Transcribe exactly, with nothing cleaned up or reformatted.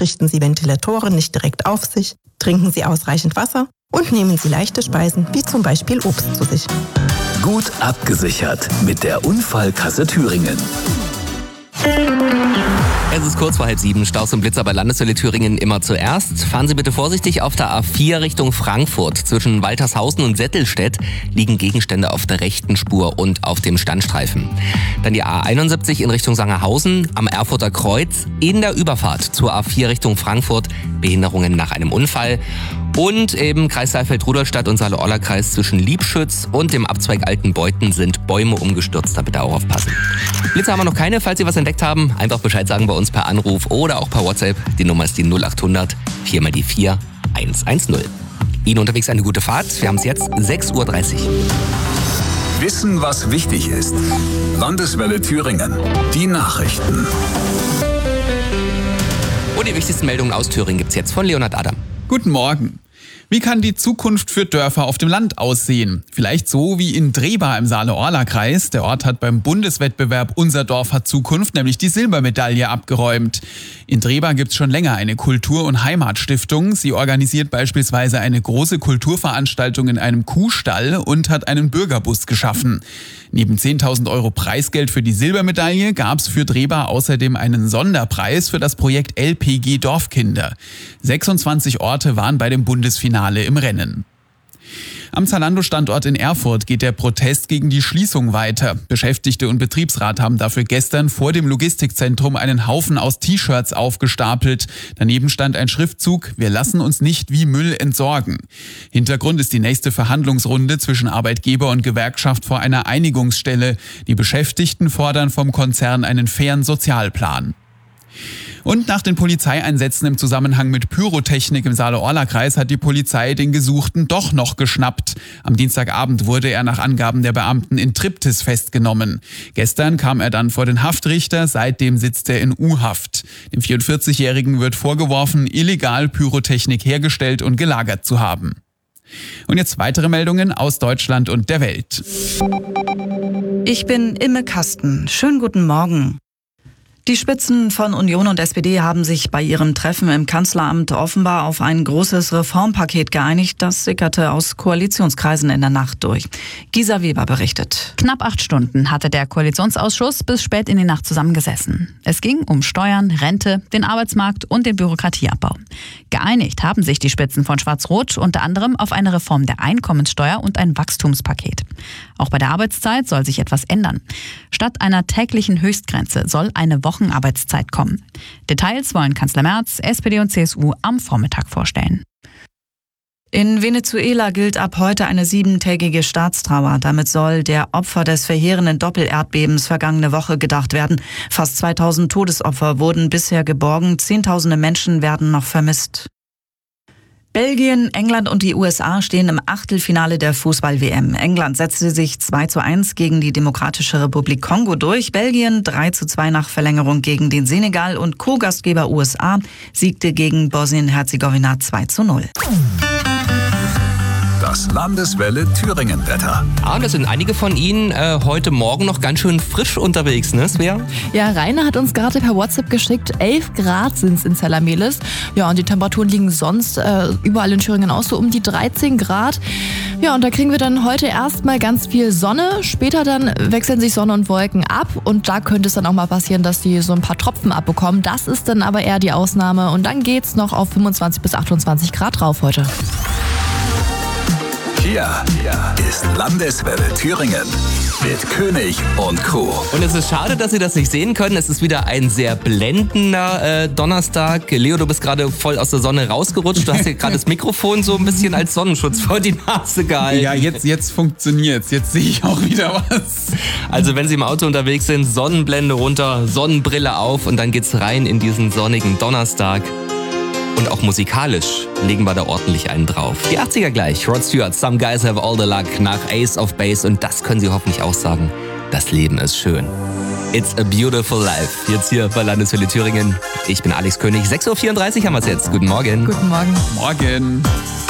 richten Sie Ventilatoren nicht direkt auf sich, trinken Sie ausreichend Wasser und nehmen Sie leichte Speisen wie zum Beispiel Obst zu sich. Gut abgesichert mit der Unfallkasse Thüringen. Es ist kurz vor halb sieben, Staus und Blitzer bei Landeswelle Thüringen immer zuerst. Fahren Sie bitte vorsichtig auf der A vier Richtung Frankfurt. Zwischen Waltershausen und Settelstedt liegen Gegenstände auf der rechten Spur und auf dem Standstreifen. Dann die A einundsiebzig in Richtung Sangerhausen am Erfurter Kreuz. In der Überfahrt zur A vier Richtung Frankfurt Behinderungen nach einem Unfall. Und eben Kreis Saalfeld-Rudolstadt und Saale-Orla-Kreis zwischen Liebschütz und dem Abzweig Altenbeuthen sind Bäume umgestürzt, da bitte auch aufpassen. Blitze haben wir noch keine, falls Sie was entdeckt haben, einfach Bescheid sagen bei uns per Anruf oder auch per WhatsApp. Die Nummer ist die null acht hundert vier mal die vier eins eins null. Ihnen unterwegs eine gute Fahrt, wir haben es jetzt sechs Uhr dreißig. Wissen, was wichtig ist. Landeswelle Thüringen. Die Nachrichten. Und die wichtigsten Meldungen aus Thüringen gibt's jetzt von Leonhard Adam. Guten Morgen. Wie kann die Zukunft für Dörfer auf dem Land aussehen? Vielleicht so wie in Drehba im Saale-Orla-Kreis. Der Ort hat beim Bundeswettbewerb Unser Dorf hat Zukunft nämlich die Silbermedaille abgeräumt. In Drehba gibt's schon länger eine Kultur- und Heimatstiftung. Sie organisiert beispielsweise eine große Kulturveranstaltung in einem Kuhstall und hat einen Bürgerbus geschaffen. Neben zehntausend Euro Preisgeld für die Silbermedaille gab's für Drehba außerdem einen Sonderpreis für das Projekt L P G Dorfkinder. sechsundzwanzig Orte waren bei dem Bundesfinale im Rennen. Am Zalando-Standort in Erfurt geht der Protest gegen die Schließung weiter. Beschäftigte und Betriebsrat haben dafür gestern vor dem Logistikzentrum einen Haufen aus T-Shirts aufgestapelt. Daneben stand ein Schriftzug: Wir lassen uns nicht wie Müll entsorgen. Hintergrund ist die nächste Verhandlungsrunde zwischen Arbeitgeber und Gewerkschaft vor einer Einigungsstelle. Die Beschäftigten fordern vom Konzern einen fairen Sozialplan. Und nach den Polizeieinsätzen im Zusammenhang mit Pyrotechnik im Saale-Orla-Kreis hat die Polizei den Gesuchten doch noch geschnappt. Am Dienstagabend wurde er nach Angaben der Beamten in Triptis festgenommen. Gestern kam er dann vor den Haftrichter, seitdem sitzt er in U-Haft. Dem vierundvierzigjährigen wird vorgeworfen, illegal Pyrotechnik hergestellt und gelagert zu haben. Und jetzt weitere Meldungen aus Deutschland und der Welt. Ich bin Imme Kasten. Schönen guten Morgen. Die Spitzen von Union und S P D haben sich bei ihrem Treffen im Kanzleramt offenbar auf ein großes Reformpaket geeinigt. Das sickerte aus Koalitionskreisen in der Nacht durch. Gisa Weber berichtet. Knapp acht Stunden hatte der Koalitionsausschuss bis spät in die Nacht zusammengesessen. Es ging um Steuern, Rente, den Arbeitsmarkt und den Bürokratieabbau. Geeinigt haben sich die Spitzen von Schwarz-Rot unter anderem auf eine Reform der Einkommenssteuer und ein Wachstumspaket. Auch bei der Arbeitszeit soll sich etwas ändern. Statt einer täglichen Höchstgrenze soll eine Wochenarbeitszeit kommen. Details wollen Kanzler Merz, S P D und C S U am Vormittag vorstellen. In Venezuela gilt ab heute eine siebentägige Staatstrauer. Damit soll der Opfer des verheerenden Doppelerdbebens vergangene Woche gedacht werden. Fast zweitausend Todesopfer wurden bisher geborgen. Zehntausende Menschen werden noch vermisst. Belgien, England und die U S A stehen im Achtelfinale der Fußball-W M. England setzte sich zwei zu eins gegen die Demokratische Republik Kongo durch. Belgien drei zu zwei nach Verlängerung gegen den Senegal und Co-Gastgeber U S A siegte gegen Bosnien-Herzegowina zwei zu null. Das Landeswelle Thüringen-Wetter. Ah, da sind einige von Ihnen äh, heute Morgen noch ganz schön frisch unterwegs, ne, Svea? Ja, Rainer hat uns gerade per WhatsApp geschickt, elf Grad sind es in Zellamelis. Ja, und die Temperaturen liegen sonst äh, überall in Thüringen auch so um die dreizehn Grad. Ja, und da kriegen wir dann heute erstmal ganz viel Sonne. Später dann wechseln sich Sonne und Wolken ab. Und da könnte es dann auch mal passieren, dass die so ein paar Tropfen abbekommen. Das ist dann aber eher die Ausnahme. Und dann geht's noch auf fünfundzwanzig bis achtundzwanzig Grad drauf heute. Hier ist Landeswelle Thüringen mit König und Co. Und es ist schade, dass Sie das nicht sehen können. Es ist wieder ein sehr blendender äh, Donnerstag. Leo, du bist gerade voll aus der Sonne rausgerutscht. Du hast dir gerade das Mikrofon so ein bisschen als Sonnenschutz vor die Nase gehalten. Ja, jetzt, jetzt funktioniert's. Jetzt sehe ich auch wieder was. Also wenn Sie im Auto unterwegs sind, Sonnenblende runter, Sonnenbrille auf und dann geht's rein in diesen sonnigen Donnerstag. Und auch musikalisch legen wir da ordentlich einen drauf. Die achtziger gleich. Rod Stewart, Some Guys Have All the Luck nach Ace of Base. Und das können Sie hoffentlich auch sagen. Das Leben ist schön. It's a beautiful life. Jetzt hier bei Landeswelle Thüringen. Ich bin Alex König. sechs Uhr vierunddreißig haben wir es jetzt. Guten Morgen. Guten Morgen. Morgen.